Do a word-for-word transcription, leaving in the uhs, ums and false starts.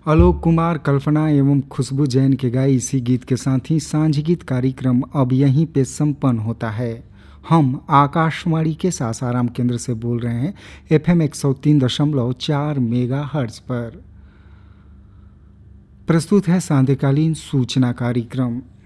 आलोक कुमार, कल्पना एवं खुशबू जैन के गाए इसी गीत के साथ ही सांझ गीत कार्यक्रम अब यहीं पे संपन्न होता है। हम आकाशवाणी के सासाराम केंद्र से बोल रहे हैं एफ एम एक सौ तीन दशमलव चार मेगा हर्ट्ज पर। प्रस्तुत है सांध्यकालीन सूचना कार्यक्रम।